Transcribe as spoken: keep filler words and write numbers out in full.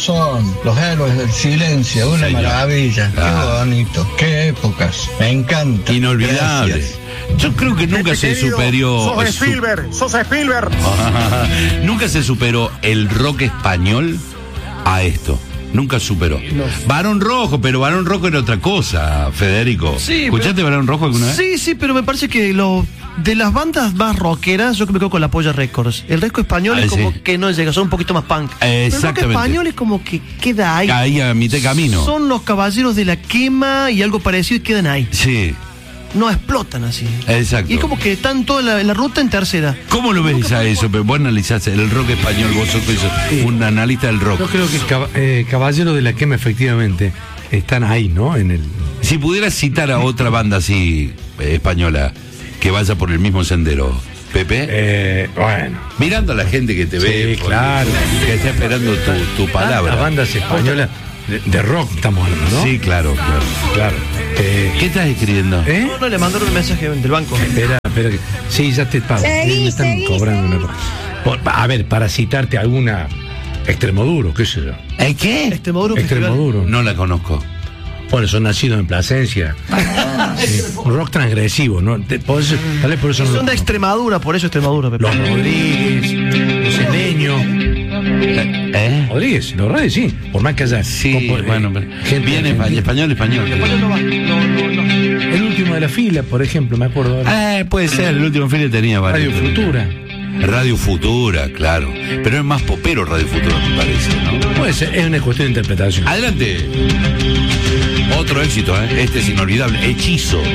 son los héroes del silencio, una Señor. maravilla. Ah. Qué bonito, qué épocas. Me encanta. Inolvidable. Gracias. Yo creo que nunca se Querido, superó. Sos su- Spielberg, sos Spielberg. Nunca se superó el rock español a esto. Nunca superó. Barón Rojo, pero Barón Rojo era otra cosa, Federico. Sí, ¿Escuchaste pero- Barón Rojo alguna vez? Sí, sí, pero me parece que lo de las bandas más rockeras, yo que me quedo con la Polla Records. El resto español Ah, es como sí. que no llega, son un poquito más punk. Pero el rock Exactamente. español es como que queda ahí. Ahí a mitad de camino. Son los caballeros de la quema y algo parecido y quedan ahí. Sí, No explotan así. exacto. Y es como que están toda la, la ruta en tercera. ¿Cómo lo ves a eso? Pero vos analizás el rock español, vos sos Sí. un analista del rock. Yo creo que Cab- eh, Caballero de la Quema efectivamente están ahí, ¿no? En el Si pudieras citar a otra banda así eh, española que vaya por el mismo sendero, Pepe, eh, bueno, mirando a la gente que te Sí, ve, porque- claro. que está esperando tu, tu palabra. las bandas españolas de, de rock estamos hablando, ¿no? Sí, claro, claro. claro. Eh, ¿Qué estás escribiendo? ¿Eh? No, no, le mandaron un mensaje del banco. Espera, espera. que- Sí, ya te pago. Seguí, me están seguí, cobrando seguí. una cosa. Por- A ver, para citarte alguna Extremoduro, qué sé yo. ¿Eh, qué? Extremoduro Festival. Extremoduro. No la conozco. Bueno, son nacidos en Plasencia. Sí, un rock transgresivo, ¿no? Te- por eso- tal vez por eso no Son lo de conozco. Extremadura, por eso Extremadura, Pepe. Los Rodríguez, los Eleño. ¿Eh? Rodríguez, los Rodríguez, sí. Por más que haya. Sí, compo- eh, bueno, pero gente bien argentina. español, español, español. No va. No, no, no. El último de la fila, por ejemplo, me acuerdo ahora. Eh, puede ser, el último film tenía varios. Radio Futura. Radio Futura, claro. Pero es más popero Radio Futura, me parece, ¿no? Puede ser, es una cuestión de interpretación. Adelante. Otro éxito, ¿eh? Este es inolvidable. Hechizo.